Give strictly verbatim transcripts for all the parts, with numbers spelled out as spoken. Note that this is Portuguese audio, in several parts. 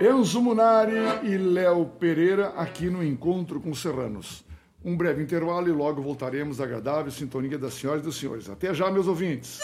Enzo Munari e Léo Pereira aqui no Encontro com Serranos. Um breve intervalo e logo voltaremos à agradável sintonia das senhoras e dos senhores. Até já, meus ouvintes.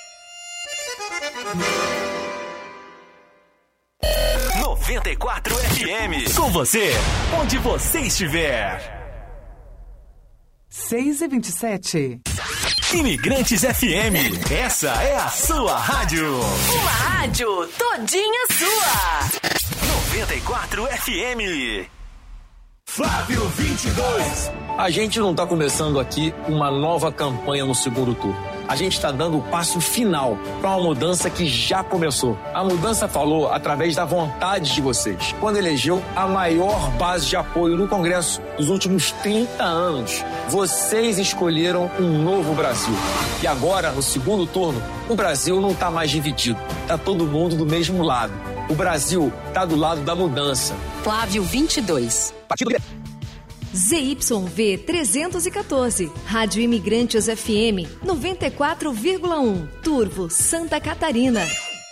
noventa e quatro F M. Com você, onde você estiver. seis e vinte e sete. Imigrantes F M. Essa é a sua rádio. Uma rádio todinha sua. noventa e quatro F M. Flávio vinte e dois. A gente não está começando aqui uma nova campanha no segundo turno. A gente está dando o passo final para uma mudança que já começou. A mudança falou através da vontade de vocês, quando elegeu a maior base de apoio no Congresso dos últimos trinta anos. Vocês escolheram um novo Brasil. E agora, no segundo turno, o Brasil não está mais dividido. Está todo mundo do mesmo lado. O Brasil está do lado da mudança. Flávio vinte e dois. Partido Z Y V trezentos e quatorze, Rádio Imigrantes F M, noventa e quatro vírgula um, Turvo, Santa Catarina.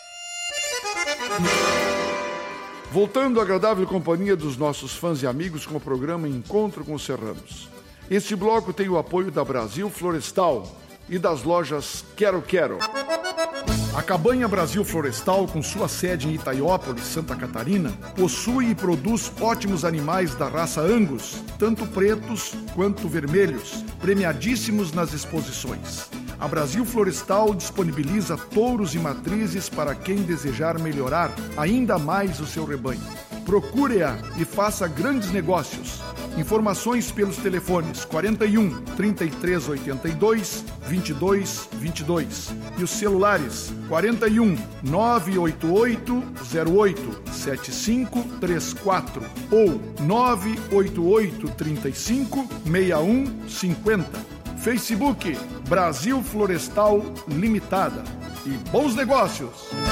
Voltando à agradável companhia dos nossos fãs e amigos com o programa Encontro com Serranos. Este bloco tem o apoio da Brasil Florestal e das lojas Quero Quero. A Cabanha Brasil Florestal, com sua sede em Itaiópolis, Santa Catarina, possui e produz ótimos animais da raça Angus, tanto pretos quanto vermelhos, premiadíssimos nas exposições. A Brasil Florestal disponibiliza touros e matrizes para quem desejar melhorar ainda mais o seu rebanho. Procure-a e faça grandes negócios. Informações pelos telefones quarenta e um, trinta e três oitenta e dois, vinte e dois vinte e dois e os celulares quarenta e um, nove oito oito, zero oito, sete cinco três quatro ou nove oito oito, trinta e cinco, seis um cinco zero. Facebook Brasil Florestal Limitada. E bons negócios!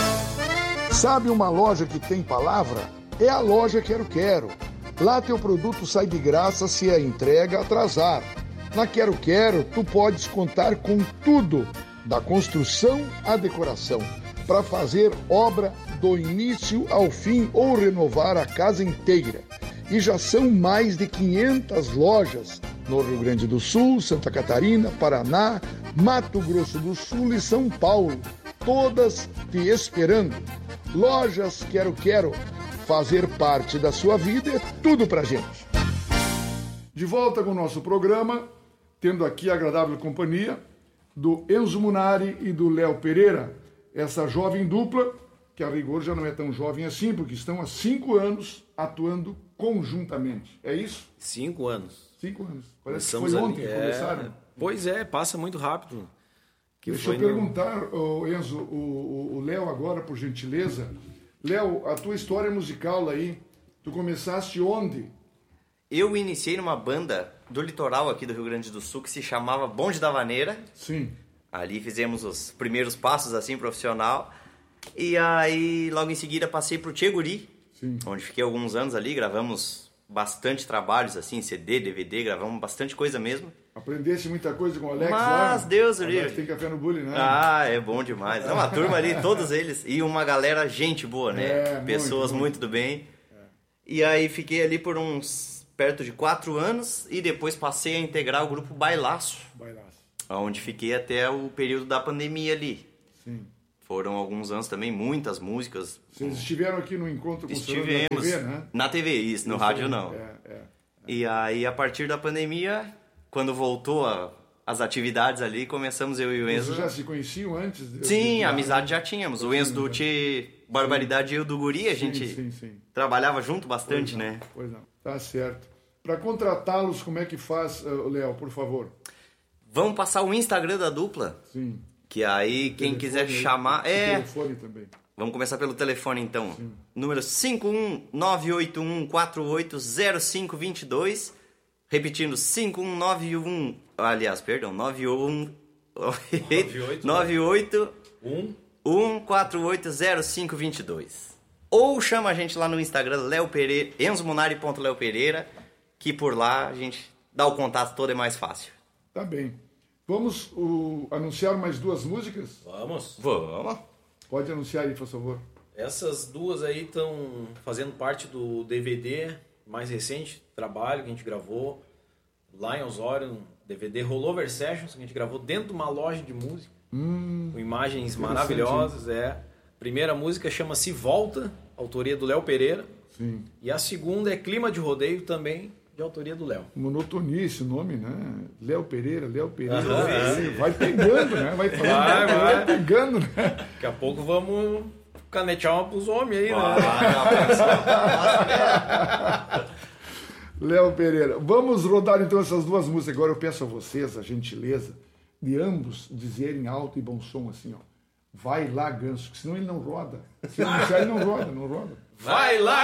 Sabe uma loja que tem palavra? É a loja Quero Quero. Lá teu produto sai de graça se a entrega atrasar. Na Quero Quero, tu podes contar com tudo, da construção à decoração, para fazer obra do início ao fim ou renovar a casa inteira. E já são mais de quinhentas lojas no Rio Grande do Sul, Santa Catarina, Paraná, Mato Grosso do Sul e São Paulo, todas te esperando. Lojas Quero Quero. Fazer parte da sua vida é tudo pra gente. De volta com o nosso programa, tendo aqui a agradável companhia do Enzo Munari e do Léo Pereira, essa jovem dupla, que a rigor já não é tão jovem assim, porque estão há cinco anos atuando conjuntamente. É isso? Cinco anos. Cinco anos. Parece Começamos que foi ontem ali, que é... começaram. Pois é, passa muito rápido. Que Deixa foi eu no... perguntar, oh, Enzo, o Léo agora, por gentileza. Léo, a tua história musical aí, tu começaste onde? Eu iniciei numa banda do litoral aqui do Rio Grande do Sul que se chamava Bonde da Vaneira. Sim. Ali fizemos os primeiros passos assim profissional. E aí logo em seguida passei pro Tchê Guri, Sim. onde fiquei alguns anos ali, gravamos bastante trabalhos assim, C D, D V D, gravamos bastante coisa mesmo. Aprendesse muita coisa com o Alex Mas, lá. Mas Deus o livre. livre. Tem café no bullying, né? Ah, é bom demais. É uma turma ali, todos eles. E uma galera gente boa, né? É, Pessoas muito, muito do bem. É. E aí fiquei ali por uns perto de quatro anos e depois passei a integrar o grupo Bailaço. Bailaço. Onde fiquei até o período da pandemia ali. Sim. Foram alguns anos também, muitas músicas. Vocês estiveram aqui no encontro com o senhor na T V, né? Na T V, isso, no rádio não. É, é, é. E aí, a partir da pandemia, quando voltou a, as atividades ali, começamos eu e o Enzo... Vocês já se conheciam antes? De, sim, de... amizade já tínhamos. O Enzo do Tchê Barbaridade e eu do Guri, a sim, gente sim, sim. trabalhava junto bastante, pois não, né? Pois não, tá certo. Para contratá-los, como é que faz, uh, Léo, por favor? Vamos passar o Instagram da dupla. Sim. Que aí, quem telefone, quiser chamar... É... telefone também. Vamos começar pelo telefone, então. Sim. Número cinco um nove oito um quatro oito zero cinco dois dois. Repetindo, cinco um nove um... Aliás, perdão, nove um... nove oito um quatro oito zero cinco dois dois. Ou chama a gente lá no Instagram, Léo Pereira, enzomunari ponto léo pereira, que por lá a gente dá o contato todo, é mais fácil. Tá bem. Vamos uh, anunciar mais duas músicas? Vamos. Vamos. Pode anunciar aí, por favor. Essas duas aí estão fazendo parte do D V D mais recente, trabalho que a gente gravou lá em Osório, um D V D Rollover Sessions, que a gente gravou dentro de uma loja de música, hum, com imagens maravilhosas. É. A primeira música chama-se Volta, autoria do Léo Pereira. Sim. E a segunda é Clima de Rodeio, também de autoria do Léo. Monotonia esse nome, né? Léo Pereira, Léo Pereira. Aham, é. Vai pegando, né? Vai, falando, Vai, vai, vai. pegando, né? Daqui a pouco vamos canetear uma pros homens aí, né? Léo Pereira. Vamos rodar então essas duas músicas. Agora eu peço a vocês a gentileza de ambos dizerem alto e bom som assim, ó. Vai lá, Ganso, que senão ele não roda. Se ele não disser, ele não roda, não roda. Vai lá,